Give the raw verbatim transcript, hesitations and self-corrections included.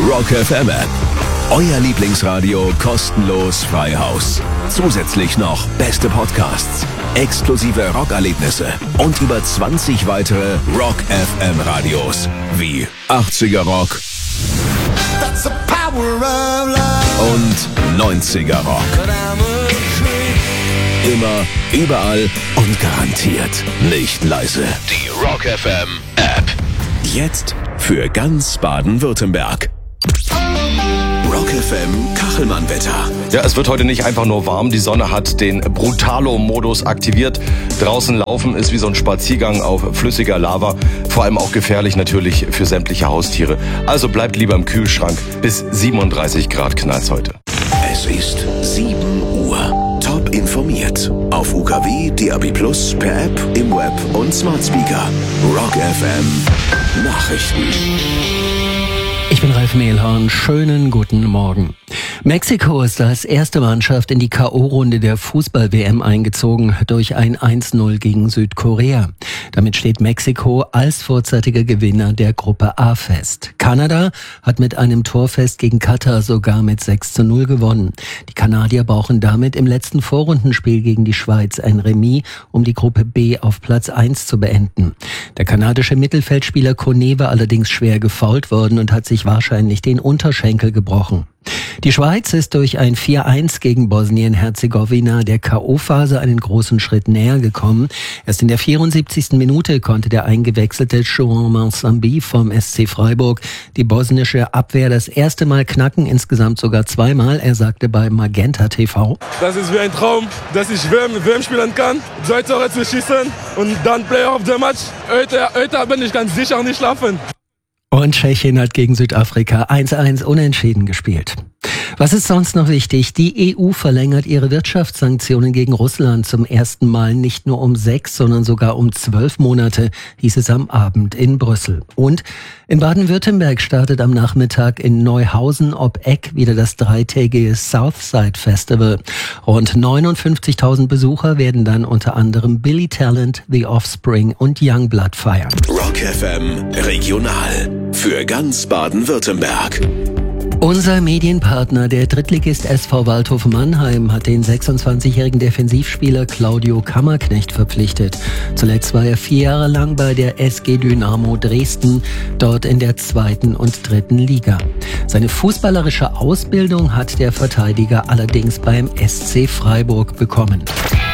Rock F M App. Euer Lieblingsradio kostenlos frei Haus. Zusätzlich noch beste Podcasts, exklusive Rockerlebnisse und über zwanzig weitere Rock F M Radios wie achtziger Rock und neunziger Rock. Immer, überall und garantiert nicht leise. Die Rock F M App. Jetzt für ganz Baden-Württemberg. Rock F M Kachelmann-Wetter. Ja, es wird heute nicht einfach nur warm. Die Sonne hat den Brutalo-Modus aktiviert. Draußen laufen ist wie so ein Spaziergang auf flüssiger Lava. Vor allem auch gefährlich natürlich für sämtliche Haustiere. Also bleibt lieber im Kühlschrank. Bis siebenunddreißig Grad knallt's heute. Es ist sieben Uhr. Top informiert. Auf U K W, D A B Plus, per App, im Web und Smart Speaker. Rock F M Nachrichten. Ich bin Ralf Mehlhorn. Schönen guten Morgen. Mexiko ist als erste Mannschaft in die K O-Runde der Fußball-W M eingezogen durch ein eins null gegen Südkorea. Damit steht Mexiko als vorzeitiger Gewinner der Gruppe A fest. Kanada hat mit einem Torfest gegen Katar sogar mit sechs zu null gewonnen. Die Kanadier brauchen damit im letzten Vorrundenspiel gegen die Schweiz ein Remis, um die Gruppe B auf Platz eins zu beenden. Der kanadische Mittelfeldspieler Kone war allerdings schwer gefoult worden und hat sich wahrscheinlich den Unterschenkel gebrochen. Die Schweiz ist durch ein vier eins gegen Bosnien-Herzegowina der K O-Phase einen großen Schritt näher gekommen. Erst in der vierundsiebzigsten Minute konnte der eingewechselte João Mansambi vom S C Freiburg die bosnische Abwehr das erste Mal knacken, insgesamt sogar zweimal. Er sagte bei Magenta T V: Das ist wie ein Traum, dass ich W M spielen kann, zwei Tore zu schießen und dann Player of the Match. Heute, heute bin ich ganz sicher nicht schlafen. Und Tschechien hat gegen Südafrika eins eins unentschieden gespielt. Was ist sonst noch wichtig? Die E U verlängert ihre Wirtschaftssanktionen gegen Russland zum ersten Mal nicht nur um sechs, sondern sogar um zwölf Monate, hieß es am Abend in Brüssel. Und in Baden-Württemberg startet am Nachmittag in Neuhausen ob Eck wieder das dreitägige Southside Festival. Rund neunundfünfzigtausend Besucher werden dann unter anderem Billy Talent, The Offspring und Youngblood feiern. Rock F M Regional für ganz Baden-Württemberg. Unser Medienpartner, der Drittligist S V Waldhof Mannheim, hat den sechsundzwanzigjährigen Defensivspieler Claudio Kammerknecht verpflichtet. Zuletzt war er vier Jahre lang bei der S G Dynamo Dresden, dort in der zweiten und dritten Liga. Seine fußballerische Ausbildung hat der Verteidiger allerdings beim S C Freiburg bekommen.